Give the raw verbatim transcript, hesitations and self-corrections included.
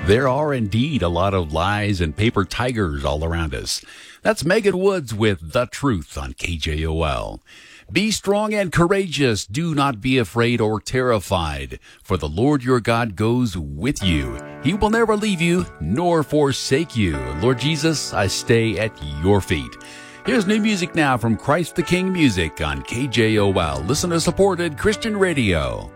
There are indeed a lot of lies and paper tigers all around us. That's Megan Woods with The Truth on K J O L. Be strong and courageous. Do not be afraid or terrified, for the Lord your God goes with you. He will never leave you nor forsake you. Lord Jesus, I stay at your feet. Here's new music now from Christ the King Music on K J O L, listener-supported Christian radio.